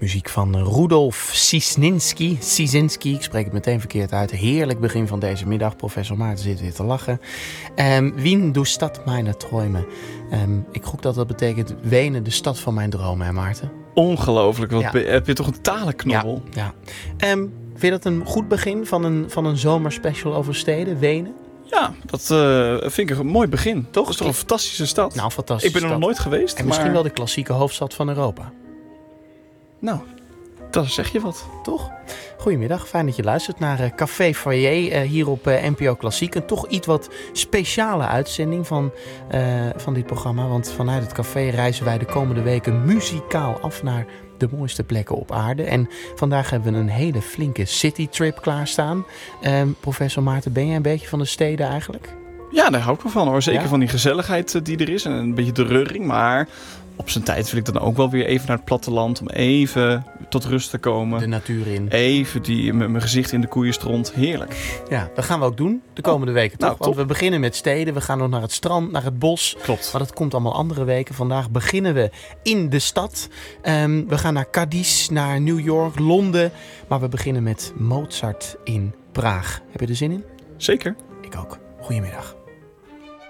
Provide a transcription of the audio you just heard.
Muziek van Rudolf Siesinski. Ik spreek het meteen verkeerd uit. Heerlijk begin van deze middag. Professor Maarten zit weer te lachen. Wien, du Stadt meiner Träume. Ik gok dat betekent Wenen, de stad van mijn dromen, hè Maarten? Ongelooflijk. Heb je toch een talenknobbel? Ja. Vind je dat een goed begin van een zomerspecial over steden, Wenen? Ja, dat vind ik een mooi begin. Toch? Het is toch een fantastische stad? Nou, fantastisch. Ik ben er nog nooit geweest. En misschien wel de klassieke hoofdstad van Europa. Nou, dan zeg je wat. Toch? Goedemiddag, fijn dat je luistert naar Café Foyer hier op NPO Klassiek. En toch iets wat speciale uitzending van dit programma. Want vanuit het café reizen wij de komende weken muzikaal af naar de mooiste plekken op aarde. En vandaag hebben we een hele flinke citytrip klaarstaan. Professor Maarten, ben jij een beetje van de steden eigenlijk? Ja, daar hou ik wel van hoor. Zeker Ja? van die gezelligheid die er is. En een beetje de reuring. Maar op zijn tijd wil ik dan ook wel weer even naar het platteland. Om even tot rust te komen. De natuur in. Even met mijn gezicht in de koeienstront. Heerlijk. Ja, dat gaan we ook doen de komende weken. Toch? Nou, Want we beginnen met steden. We gaan nog naar het strand, naar het bos. Klopt. Maar dat komt allemaal andere weken. Vandaag beginnen we in de stad. We gaan naar Cadiz, naar New York, Londen. Maar we beginnen met Mozart in Praag. Heb je er zin in? Zeker. Ik ook. Goedemiddag.